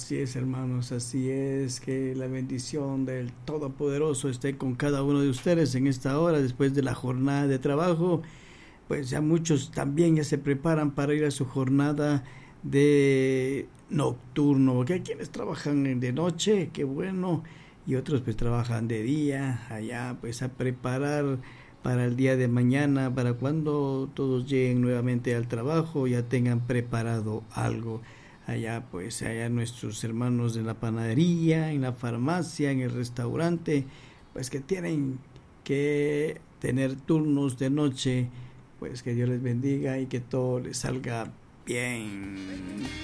Así es, hermanos, así es, que la bendición del Todopoderoso esté con cada uno de ustedes en esta hora, después de la jornada de trabajo. Pues ya muchos también ya se preparan para ir a su jornada de nocturno, porque hay quienes trabajan de noche, qué bueno, y otros pues trabajan de día, allá pues a preparar para el día de mañana, para cuando todos lleguen nuevamente al trabajo, ya tengan preparado algo. Allá pues, allá nuestros hermanos de la panadería, en la farmacia, en el restaurante, pues que tienen que tener turnos de noche, pues que Dios les bendiga y que todo les salga bien.